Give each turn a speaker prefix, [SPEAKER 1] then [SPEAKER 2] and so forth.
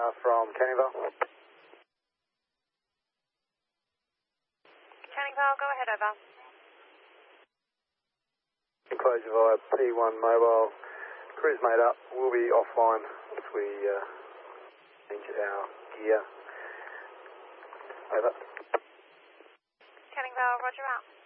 [SPEAKER 1] from Canning Vale.
[SPEAKER 2] Canning Vale, go ahead, over.
[SPEAKER 1] Enclosure via P1 mobile. Crew's made up. We'll be offline as we change our gear. Over.
[SPEAKER 2] Canning Vale, roger out.